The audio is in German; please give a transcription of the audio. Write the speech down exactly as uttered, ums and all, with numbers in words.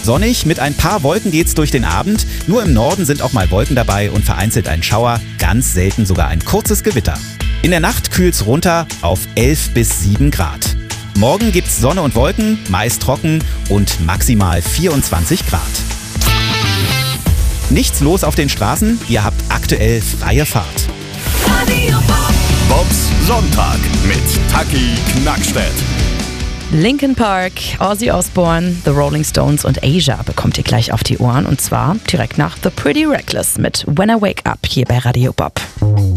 Sonnig, mit ein paar Wolken geht's durch den Abend. Nur im Norden sind auch mal Wolken dabei und vereinzelt ein Schauer, ganz selten sogar ein kurzes Gewitter. In der Nacht kühlt's runter auf elf bis sieben Grad. Morgen gibt's Sonne und Wolken, meist trocken und maximal vierundzwanzig Grad. Nichts los auf den Straßen, ihr habt aktuell freie Fahrt. Bobs Sonntag mit Taki Knackstedt. Linkin Park, Ozzy Osbourne, The Rolling Stones und Asia bekommt ihr gleich auf die Ohren. Und zwar direkt nach The Pretty Reckless mit When I Wake Up hier bei Radio Bob.